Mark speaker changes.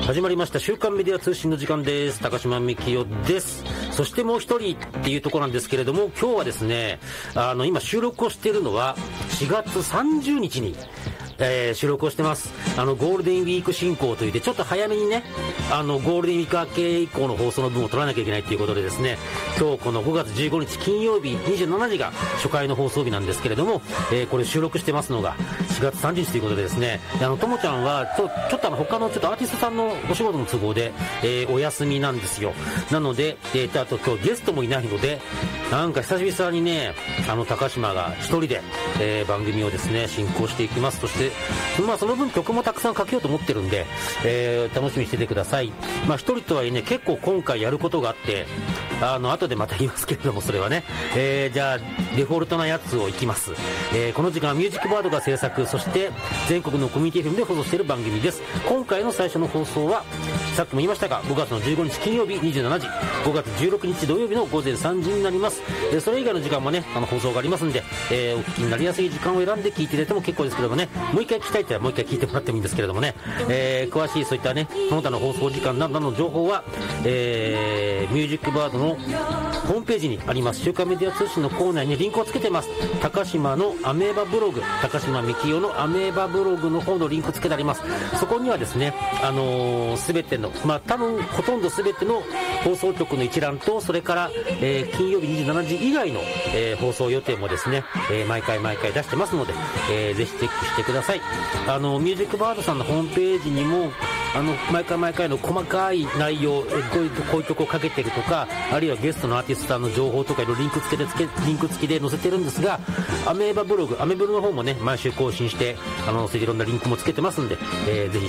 Speaker 1: 始まりました週刊メディア通信の時間です。高島幹夫です。そしてもう一人っていうところなんですけれども、今日はですね、今収録をしているのは4月30日に収録をしてます。ゴールデンウィーク進行といってちょっと早めにね、ゴールデンウィーク明け以降の放送の分を取らなきゃいけないということでですね、今日この5月15日金曜日27時が初回の放送日なんですけれども、これ収録してますのが4月30日ということでですね、ともちゃんはちょっと他のちょっとアーティストさんのお仕事の都合で、お休みなんですよ。なので、あと今日ゲストもいないので、なんか久々にね、高島が一人で、番組をですね進行していきます。そしてその分曲もたくさんかけようと思ってるんで、楽しみにしててください。一人とはいえね、結構今回やることがあって、後でまた言いますけれども、それはね、じゃあデフォルトなやつをいきます。この時間はミュージックバードが制作、そして全国のコミュニティ FM で放送している番組です。今回の最初の放送はさっきも言いましたが5月の15日金曜日27時、5月16日土曜日の午前3時になります。それ以外の時間もね放送がありますんで、お聞きになりやすい時間を選んで聞いていただいても結構ですけれどもね、もう一回聞きたいってもう一回聞いてもらってもいいんですけれどもね、詳しいそういったねその他の放送時間などの情報は、ミュージックバードのホームページにあります週刊メディア通信のコーナーにリンクをつけてます。高島のアメーバブログ、高島幹夫のアメーバブログの方のリンクつけてあります。そこにはですね、全ての多分ほとんど全ての放送局の一覧と、それから、金曜日27時以外の、放送予定もですね、毎回出してますので、ぜひチェックしてください。ミュージックバードさんのホームページにも毎回の細かい内容、こういう曲をかけてるとか、あるいはゲストのアーティストさんの情報とかいろいろリンク付きで載せてるんですが、アメーバブログの方もね毎週更新していろんなリンクもつけてますんで、ぜひ